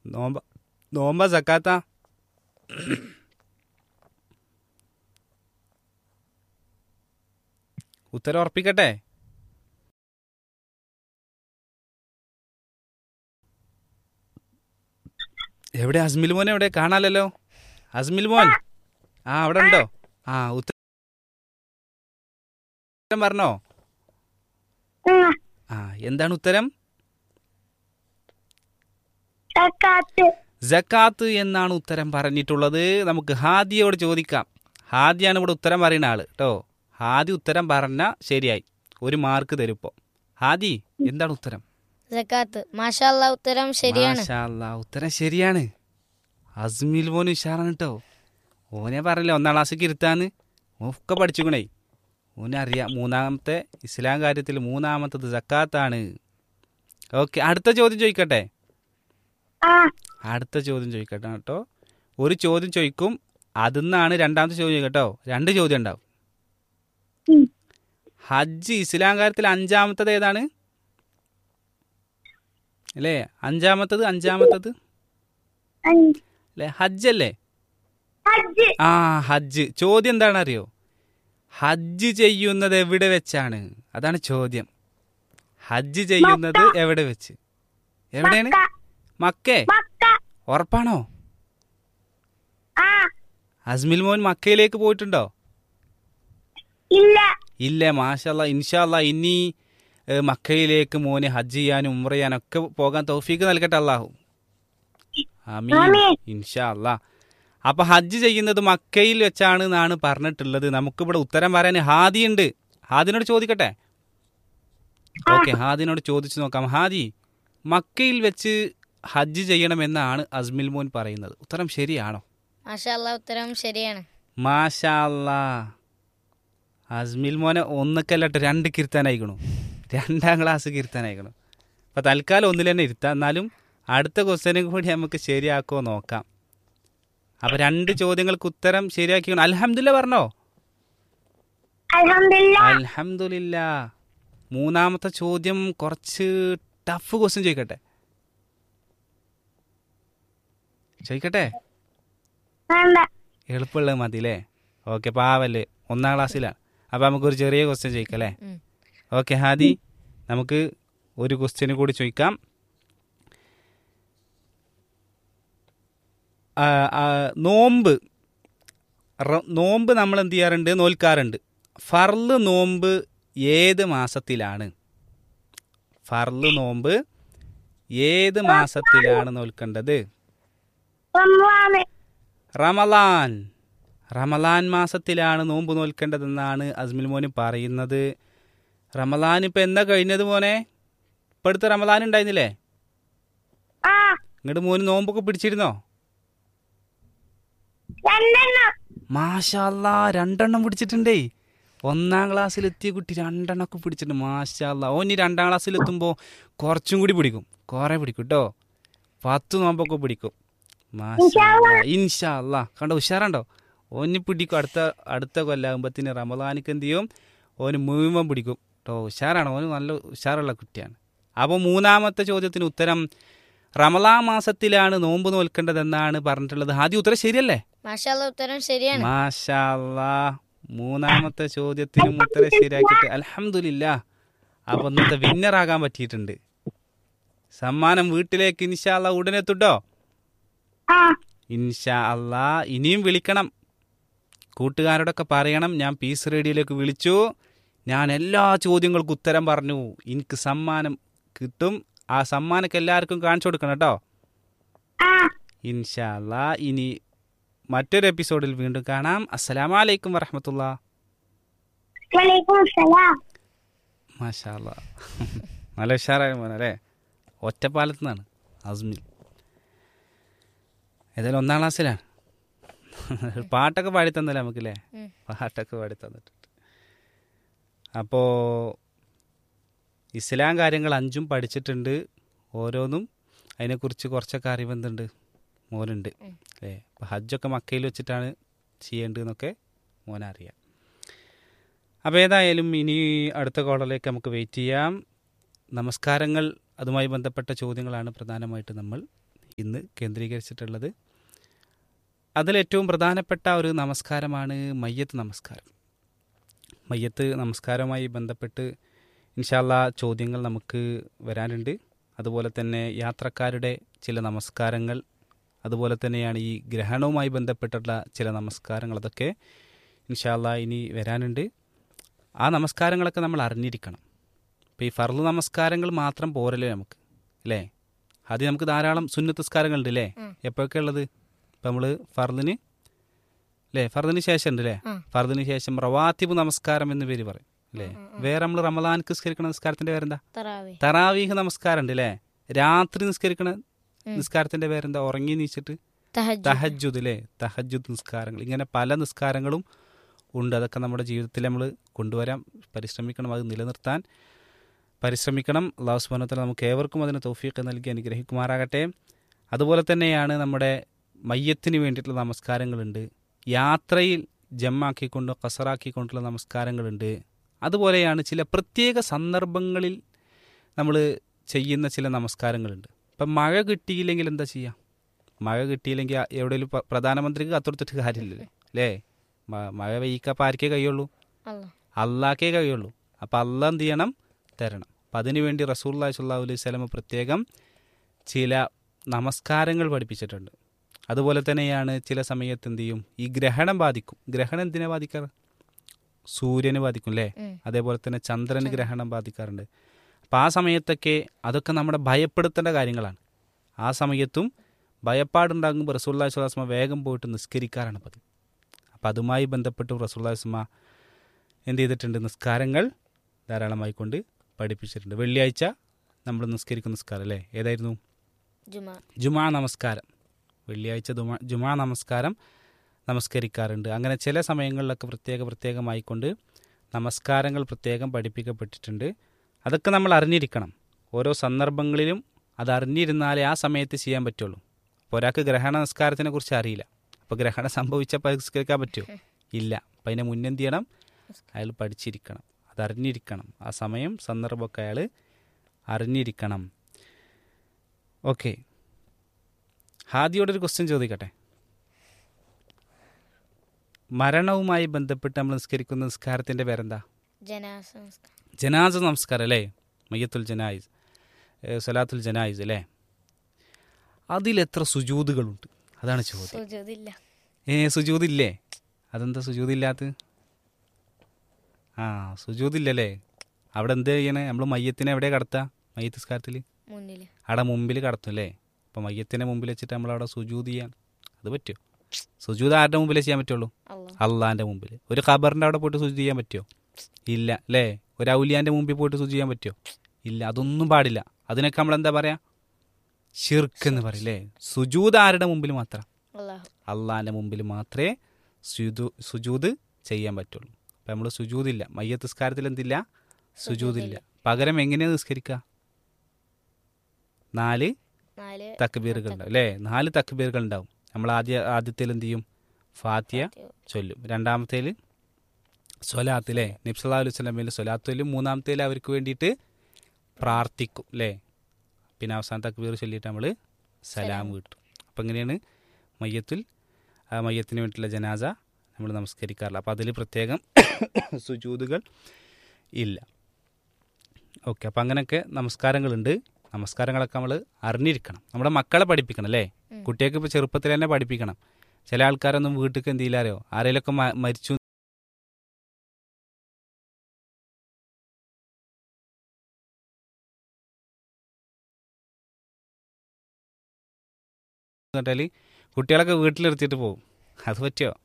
നോമ്പ നോമ്പ സക്കാത്ത? ഉത്തരം ഉറപ്പിക്കട്ടെ? എവിടെ അസ്മിൽ മോൻ? എവിടെ കാണാലല്ലോ? അസ്മിൽ മോൻ അവിടെ ഉണ്ടോ? ഉത്തരം പറഞ്ഞോ? എന്താണ് ഉത്തരം? സക്കാത്ത് എന്നാണ് ഉത്തരം പറഞ്ഞിട്ടുള്ളത്. നമുക്ക് ഹാദിയോട് ചോദിക്കാം. ഹാദിയാണ് ഇവിടെ ഉത്തരം പറയുന്ന ആള് കേട്ടോ. ഹാദി ഉത്തരം പറഞ്ഞ ശരിയായി, 1 മാർക്ക് തരും ഇപ്പോ. ഹാദി, എന്താണ് ഉത്തരം? സക്കാത്ത്. മാഷാ അല്ലാ, ഉത്തരം ശരിയാണ്. മാഷാ അല്ലാ, ഉത്തരം ശരിയാണ്. അസ്മിൽ മോൻ ഉഷാറാണ് കേട്ടോ. ഓനെ പറഞ്ഞില്ലേ 1ാം ക്ലാസ്സിലേക്ക് ഇരുത്താന്ന്. ഒക്കെ പഠിച്ചുകൊണ്ടേ ഓനറിയാം. മൂന്നാമത്തെ ഇസ്ലാം കാര്യത്തിൽ 3ാമത്തത് സക്കാത്താണ്. ഓക്കെ, അടുത്ത ചോദ്യം ചോദിക്കട്ടെ? അടുത്ത ചോദ്യം ചോദിക്കട്ടെ കേട്ടോ. ഒരു ചോദ്യം ചോദിക്കും, അതിന്നാണ് 2ാമത്തെ ചോദ്യം ചോദിക്കട്ടോ. 2 ചോദ്യം ഉണ്ടാവും. ഹജ്ജ് ഇസ്ലാം കാര്യത്തിൽ 5ാമത്തത് ഏതാണ് അല്ലേ? 5ാമത്തത് അല്ലേ? ഹജ്ജ് അല്ലേ? ഹജ്ജ്. ചോദ്യം എന്താണ് അറിയോ? ഹജ്ജ് ചെയ്യുന്നത് എവിടെ വെച്ചാണ്? അതാണ് ചോദ്യം. ഹജ്ജ് ചെയ്യുന്നത് എവിടെ വെച്ച്? എവിടെയാണ്? മക്കേ? ഉറപ്പാണോ? അസ്മിൽ മോൻ മക്കയിലേക്ക് പോയിട്ടുണ്ടോ? ഇല്ല. മാഷാ അല്ലാ, ഇൻഷാ അല്ലാ ഇനി മക്കയിലേക്ക് മോന് ഹജ്ജ് ചെയ്യാനും ഉംറ ചെയ്യാനും ഒക്കെ പോകാൻ തൗഫീക്ക് നൽകട്ടെ അല്ലാഹു. ആമീൻ, ഇൻഷാ അല്ലാ. അപ്പൊ ഹജ്ജ് ചെയ്യുന്നത് മക്കയിൽ വെച്ചാണ് എന്നാണ് പറഞ്ഞിട്ടുള്ളത്. നമുക്കിവിടെ ഉത്തരം പറയാൻ ഹാദി ഉണ്ട്. ഹാദിനോട് ചോദിക്കട്ടെ? ഓക്കെ, ഹാദിനോട് ചോദിച്ചു നോക്കാം. ഹാദി, മക്കയിൽ വെച്ച് ഹജ്ജ് ചെയ്യണമെന്നാണ് അസ്മിൽ മോൻ പറയുന്നത്. ഉത്തരം ശരിയാണോ? മാഷാ അല്ലാ, ഉത്തരം ശരിയാണ്. മാഷാ അല്ലാ, അസ്മിൽ മോനെ 1 2 ഇരുത്താനായിക്കണു. 2ാം ക്ലാസ് ഇരുത്താനായിക്കണു. അപ്പൊ തൽക്കാലം 1 തന്നെ ഇരുത്താം. എന്നാലും അടുത്ത ക്വസ്റ്റ്യനും കൂടി നമുക്ക് ശരിയാക്കോ നോക്കാം. അപ്പൊ 2 ചോദ്യങ്ങൾക്ക് ഉത്തരം ശരിയാക്കിക്കണം. അൽഹംദുലില്ലാ പറഞ്ഞോ? അൽഹംദുലില്ലാ. 3ാമത്തെ ചോദ്യം കുറച്ച് ടഫ് ക്വസ്റ്റ്യൻ ചോദിക്കട്ടെ? എളുപ്പമുള്ളത് മതി അല്ലേ? ഓക്കെ, പാവല്ലേ, 1ാം ക്ലാസ്സിലാണ്. അപ്പൊ നമുക്കൊരു ചെറിയ ക്വസ്റ്റ്യൻ ചോദിക്കാം അല്ലേ? ഓക്കെ ഹാദി, നമുക്ക് ഒരു ക്വസ്റ്റ്യന് കൂടി ചോദിക്കാം. നോമ്പ് നമ്മൾ എന്ത് ചെയ്യാറുണ്ട്? നോൽക്കാറുണ്ട്. ഫർള് നോമ്പ് ഏത് മാസത്തിലാണ്? ഫർള് നോമ്പ് ഏത് മാസത്തിലാണ് നോൽക്കേണ്ടത്? റമലാൻ മാസത്തിലാണ് നോമ്പ് നോൽക്കേണ്ടതെന്നാണ് അസ്മിൽ മോന് പറയുന്നത്. റമലാൻ ഇപ്പൊ എന്നാ കഴിഞ്ഞത് മോനെ? ഇപ്പൊ അടുത്ത റമലാൻ ഉണ്ടായിരുന്നില്ലേ? ഇങ്ങോട്ട് മോന് നോമ്പൊക്കെ പിടിച്ചിരുന്നോ? മാഷാ അല്ലാ, 2 പിടിച്ചിട്ടുണ്ടേ. 1ാം ക്ലാസ്സിലെത്തിയ കുട്ടി 2 ഒക്കെ പിടിച്ചിട്ടുണ്ട്. മാഷാ അല്ലാ. ഓനി 2ാം ക്ലാസ്സിലെത്തുമ്പോൾ കുറച്ചും കൂടി പിടിക്കും, കുറെ പിടിക്കും കേട്ടോ. 10 നോമ്പൊക്കെ പിടിക്കും. മാഷാ അല്ലാ, ഇൻഷാ അല്ലാ. കണ്ടോ, ഉഷാറുണ്ടോ? ഓന് പിടിക്കും. അടുത്ത കൊല്ലാകുമ്പത്തിന് റമലാനിക്ക് എന്ത് ചെയ്യും? ഓന് മുഴുവൻ പിടിക്കും കേട്ടോ. ഉഷാറാണ് ഓന്, നല്ല ഉഷാറുള്ള കുട്ടിയാണ്. അപ്പോൾ 3ാമത്തെ ചോദ്യത്തിന് ഉത്തരം റമലാൻ മാസത്തിലാണ് നോമ്പ് നോൽക്കേണ്ടതെന്നാണ് പറഞ്ഞിട്ടുള്ളത്. ആദ്യം ഉത്തരം ശരിയല്ലേ? മാഷാ അല്ലാ, ഉത്തരം ശരിയാണ്. മാഷാ അല്ലാ, 3ാമത്തെ ചോദ്യത്തിനും ഉത്തരം ശരിയാക്കിയിട്ട് അൽഹംദുലില്ലാ. അപ്പൊ ഇന്നത്തെ വിന്നറാകാൻ പറ്റിയിട്ടുണ്ട്. സമ്മാനം വീട്ടിലേക്ക് ഇൻഷാ അല്ലാ ഉടനെ എത്തുട്ടോ. ഇൻഷാ അല്ലാ. ഇനിയും വിളിക്കണം, കൂട്ടുകാരോടൊക്കെ പറയണം ഞാൻ പീസ് റേഡിയോയിലേക്ക് വിളിച്ചു, ഞാൻ എല്ലാ ചോദ്യങ്ങൾക്കും ഉത്തരം പറഞ്ഞു, എനിക്ക് സമ്മാനം കിട്ടും. ആ സമ്മാനമൊക്കെ എല്ലാവർക്കും കാണിച്ചു കൊടുക്കണം കേട്ടോ. ഇൻഷാ അല്ലാ. ഇനി മറ്റൊരു എപ്പിസോഡിൽ വീണ്ടും കാണാം. അസ്സലാമു അലൈക്കും വറഹ്മത്തുള്ളാഹി. മാഷാ അല്ലാ, നല്ല ഉഷാറായ മോനല്ലേ? ഒറ്റപ്പാലത്ത് നിന്നാണ് അസ്മിൽ. ഏതായാലും 1ാം ക്ലാസ്സിലാണ്. പാട്ടൊക്കെ പാടി തന്നല്ലേ നമുക്കില്ലേ? പാട്ടൊക്കെ പാടി തന്നിട്ടുണ്ട്. അപ്പോൾ ഇസ്ലാം കാര്യങ്ങൾ 5ഉം പഠിച്ചിട്ടുണ്ട്. ഓരോന്നും അതിനെക്കുറിച്ച് കുറച്ചൊക്കെ അറിവെന്തുണ്ട് മോനുണ്ട് അല്ലേ? അപ്പോൾ ഹജ്ജൊക്കെ മക്കയിൽ വെച്ചിട്ടാണ് ചെയ്യേണ്ടതെന്നൊക്കെ മോനറിയാം. അപ്പോൾ ഏതായാലും ഇനി അടുത്ത കോളറിലേക്ക് നമുക്ക് വെയിറ്റ് ചെയ്യാം. നമസ്കാരങ്ങൾ, അതുമായി ബന്ധപ്പെട്ട ചോദ്യങ്ങളാണ് പ്രധാനമായിട്ട് നമ്മൾ ഇന്ന് കേന്ദ്രീകരിച്ചിട്ടുള്ളത്. അതിലേറ്റവും പ്രധാനപ്പെട്ട ഒരു നമസ്കാരമാണ് മയ്യത്ത് നമസ്കാരം. മയ്യത്ത് നമസ്കാരവുമായി ബന്ധപ്പെട്ട് ഇൻഷാ അല്ലാ ചോദ്യങ്ങൾ നമുക്ക് വരാനുണ്ട്. അതുപോലെ തന്നെ യാത്രക്കാരുടെ ചില നമസ്കാരങ്ങൾ, അതുപോലെ തന്നെയാണ് ഈ ഗ്രഹണവുമായി ബന്ധപ്പെട്ടുള്ള ചില നമസ്കാരങ്ങൾ, അതൊക്കെ ഇൻഷാ അല്ലാ ഇനി വരാനുണ്ട്. ആ നമസ്കാരങ്ങളൊക്കെ നമ്മൾ അറിഞ്ഞിരിക്കണം. ഇപ്പോൾ ഈ ഫർള് നമസ്കാരങ്ങൾ മാത്രം പോരല്ലേ നമുക്ക്, അല്ലേ? ആദ്യം നമുക്ക് ധാരാളം സുന്നത്ത് നിസ്കാരങ്ങളുണ്ട് അല്ലേ? എപ്പോഴൊക്കെ ഉള്ളത്? ഇപ്പം നമ്മൾ ഫർളിന് അല്ലേ, ഫർദിന് ശേഷം ഉണ്ട് അല്ലേ? ഫർദിന് ശേഷം റവാത്തിബ് നമസ്കാരം എന്ന് പേര് പറയും അല്ലേ? വേറെ നമ്മൾ റമദാൻ നിസ്കരിക്കുന്ന നിസ്കാരത്തിന്റെ പേരെന്താ? തറാവീഹ് നമസ്കാരം ഉണ്ട് അല്ലേ? രാത്രി നിസ്കരിക്കുന്ന നിസ്കാരത്തിന്റെ പേരെന്താ? ഉറങ്ങി നീച്ചിട്ട് തഹജ്ജുദ് അല്ലേ? തഹജ്ജുദ് നിസ്കാരങ്ങൾ. ഇങ്ങനെ പല നിസ്കാരങ്ങളും ഉണ്ട്. അതൊക്കെ നമ്മുടെ ജീവിതത്തിൽ നമ്മൾ കൊണ്ടുവരാൻ പരിശ്രമിക്കണം, അത് നിലനിർത്താൻ പരിശ്രമിക്കണം. അല്ലാഹു സുബ്ഹാനഹു വ തആല നമുക്ക് ഏവർക്കും അതിന് തൗഫീഖ് നൽകി അനുഗ്രഹിക്കുമാറാകട്ടെ. അതുപോലെ തന്നെയാണ് നമ്മുടെ മയ്യത്തിന് വേണ്ടിയിട്ടുള്ള നമസ്കാരങ്ങളുണ്ട്. യാത്രയിൽ ജമ്മാക്കിക്കൊണ്ട് ഖസറാക്കിക്കൊണ്ടുള്ള നമസ്കാരങ്ങളുണ്ട്. അതുപോലെയാണ് ചില പ്രത്യേക സന്ദർഭങ്ങളിൽ നമ്മൾ ചെയ്യുന്ന ചില നമസ്കാരങ്ങളുണ്ട്. ഇപ്പം മഴ കിട്ടിയില്ലെങ്കിൽ എന്താ ചെയ്യുക? മഴ കിട്ടിയില്ലെങ്കിൽ എവിടെയെങ്കിലും പ്രധാനമന്ത്രിക്ക് കത്തൊടുത്തിട്ട് കാര്യമില്ലല്ലേ, അല്ലേ? മഴ പെയ്യിക്കപ്പോൾ ആർക്കേ കഴിയുള്ളൂ? അള്ളാഹ്ക്കേ കഴിയുള്ളൂ. അപ്പം അള്ളാഹ് എന്ത് ചെയ്യണം? തരണം. അപ്പം അതിനുവേണ്ടി റസൂലുള്ളാഹി സ്വല്ലല്ലാഹു അലൈഹി വസല്ലം പ്രത്യേകം ചില നമസ്കാരങ്ങൾ പഠിപ്പിച്ചിട്ടുണ്ട്. അതുപോലെ തന്നെയാണ് ചില സമയത്ത് എന്ത് ചെയ്യും, ഈ ഗ്രഹണം ബാധിക്കും. ഗ്രഹണം എന്തിനെ ബാധിക്കാറ്? സൂര്യന് ബാധിക്കും അല്ലേ? അതേപോലെ തന്നെ ചന്ദ്രന് ഗ്രഹണം ബാധിക്കാറുണ്ട്. അപ്പം ആ സമയത്തൊക്കെ അതൊക്കെ നമ്മുടെ ഭയപ്പെടുത്തേണ്ട കാര്യങ്ങളാണ്. ആ സമയത്തും ഭയപ്പാടുണ്ടാകുമ്പോൾ റസൂലുള്ളാഹി സ്വല്ലല്ലാഹു അലൈഹി വസല്ലം വേഗം പോയിട്ട് നിസ്കരിക്കാറാണ് പതിവ്. അപ്പം അതുമായി ബന്ധപ്പെട്ട് റസൂലുള്ളാഹി സ്വല്ലല്ലാഹു അലൈഹി വസല്ലം എന്ത് ചെയ്തിട്ടുണ്ട്? നിസ്കാരങ്ങൾ ധാരാളമായി കൊണ്ട് പഠിപ്പിച്ചിട്ടുണ്ട്. വെള്ളിയാഴ്ച നമ്മൾ നിസ്കരിക്കുന്ന നിസ്കാരം അല്ലേ, ഏതായിരുന്നു? ജുമാ നമസ്കാരം. വെള്ളിയാഴ്ച ജുമാ നമസ്കാരം നമസ്കരിക്കാറുണ്ട്. അങ്ങനെ ചില സമയങ്ങളിലൊക്കെ പ്രത്യേകമായിക്കൊണ്ട് നമസ്കാരങ്ങൾ പ്രത്യേകം പഠിപ്പിക്കപ്പെട്ടിട്ടുണ്ട്. അതൊക്കെ നമ്മൾ അറിഞ്ഞിരിക്കണം. ഓരോ സന്ദർഭങ്ങളിലും അത് അറിഞ്ഞിരുന്നാലേ ആ സമയത്ത് ചെയ്യാൻ പറ്റുള്ളൂ. അപ്പോൾ ഒരാൾക്ക് ഗ്രഹണ നമസ്കാരത്തിനെ കുറിച്ച് അറിയില്ല, അപ്പോൾ ഗ്രഹണം സംഭവിച്ചപ്പോൾ നിസ്കരിക്കാൻ പറ്റുമോ? ഇല്ല. അപ്പം അതിനെ മുന്നെന്ത് ചെയ്യണം? അയാൾ പഠിച്ചിരിക്കണം, അതറിഞ്ഞിരിക്കണം. ആ സമയം സന്ദർഭമൊക്കെ അയാൾ അറിഞ്ഞിരിക്കണം. ഓക്കെ, ഹാദിയോടൊരു ക്വസ്റ്റ്യൻ ചോദിക്കട്ടെ. മരണവുമായി ബന്ധപ്പെട്ട് നമ്മൾ നിസ്കരിക്കുന്ന നിസ്കാരത്തിൻ്റെ പേരെന്താ? ജനാസ നമസ്കാരം അല്ലേ? മയ്യത്തുൽ ജനായിസ്, സലാത്തുൽ ജനായിസ് അല്ലേ? അതിലെത്ര സുജൂദുകളുണ്ട്? അതാണ് ചോദ്യം. സുജൂദില്ലേ? അതെന്താ സുജൂദില്ലാത്ത? സുജൂദില്ലല്ലേ? അവിടെ എന്ത് ചെയ്യണേ? നമ്മൾ മയ്യത്തിനെ എവിടെ കടത്തുക? മയ്യത്ത് നിസ്കാരത്തിൽ അവിടെ മുമ്പിൽ കടത്തും അല്ലേ? അപ്പം മയ്യത്തിനെ മുമ്പിൽ വെച്ചിട്ട് നമ്മളവിടെ സുജൂദ് ചെയ്യാൻ അത് പറ്റുമോ? സുജൂദ് ആരുടെ മുമ്പിലേ ചെയ്യാൻ പറ്റുള്ളൂ? അള്ളാൻ്റെ മുമ്പിൽ. ഒരു ഖബറിൻ്റെ അവിടെ പോയിട്ട് സുജൂദ് ചെയ്യാൻ പറ്റുമോ? ഇല്ല അല്ലേ? ഒരു ഔലിയാൻ്റെ മുമ്പിൽ പോയിട്ട് സുജൂദ് ചെയ്യാൻ പറ്റുമോ? ഇല്ല. അതൊന്നും പാടില്ല. അതിനൊക്കെ നമ്മളെന്താ പറയുക? ശിർക്ക് എന്ന് പറയില്ലേ? സുജൂദ് ആരുടെ മുമ്പിൽ മാത്രം? അള്ളാൻ്റെ മുമ്പിൽ മാത്രമേ സുജൂദ് ചെയ്യാൻ പറ്റുള്ളൂ. അപ്പം നമ്മൾ സുജൂദില്ല. മയ്യത്ത് നിസ്കാരത്തിൽ എന്തില്ല? സുജൂദില്ല. പകരം എങ്ങനെയാണ് നിസ്കരിക്കുക? 4 തക്ബീറുകൾ ഉണ്ടാവും അല്ലേ? 4 തക്ബീറുകൾ ഉണ്ടാവും. നമ്മൾ ആദ്യത്തേൽ എന്ത് ചെയ്യും? ഫാത്തിയ ചൊല്ലും. രണ്ടാമത്തേൽ സ്വലാത്ത് അല്ലേ? നബി സല്ലല്ലാഹു അലൈഹി വസല്ലമയിൽ സ്വലാത്ത് ചൊല്ലും. മൂന്നാമത്തേൽ അവർക്ക് വേണ്ടിയിട്ട് പ്രാർത്ഥിക്കും അല്ലേ? പിന്നെ അവസാന തക്ബീർ ചൊല്ലിയിട്ട് നമ്മൾ സലാം കിട്ടും. അപ്പം എങ്ങനെയാണ് മയ്യത്തിന് വേണ്ടിയിട്ടുള്ള ജനാസ നമ്മൾ നമസ്കരിക്കാറില്ല. അപ്പം അതിൽ പ്രത്യേകം സുജൂദുകൾ ഇല്ല. ഓക്കെ, അപ്പം അങ്ങനെയൊക്കെ നമസ്കാരങ്ങളുണ്ട്. നമസ്കാരങ്ങളൊക്കെ നമ്മൾ അറിഞ്ഞിരിക്കണം. നമ്മുടെ മക്കളെ പഠിപ്പിക്കണം അല്ലേ? കുട്ടികൾക്ക് ഇപ്പോൾ ചെറുപ്പത്തിൽ തന്നെ പഠിപ്പിക്കണം. ചില ആൾക്കാരൊന്നും വീട്ടിലേക്ക് എന്ത് ചെയ്യില്ലാരോ, ആരെങ്കിലുമൊക്കെ മരിച്ചു എന്നിട്ടാൽ കുട്ടികളൊക്കെ വീട്ടിലിരുത്തിയിട്ട് പോകും. അത് പറ്റുമോ?